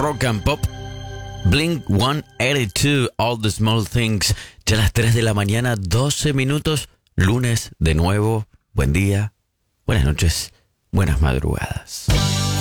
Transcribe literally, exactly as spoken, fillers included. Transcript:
rock and pop. Blink ciento ochenta y dos, All the Small Things. Ya a las tres de la mañana, doce minutos. Lunes de nuevo. Buen día, buenas noches, buenas madrugadas.